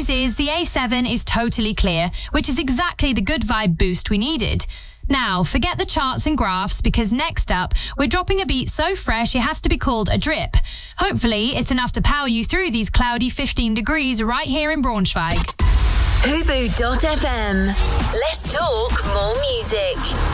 news is the A7 is totally clear, which is exactly the good vibe boost we needed. Now, forget the charts and graphs, because next up, we're dropping a beat so fresh it has to be called a drip. Hopefully, it's enough to power you through these cloudy 15 degrees right here in Braunschweig. Hubu.fm. Let's talk more music.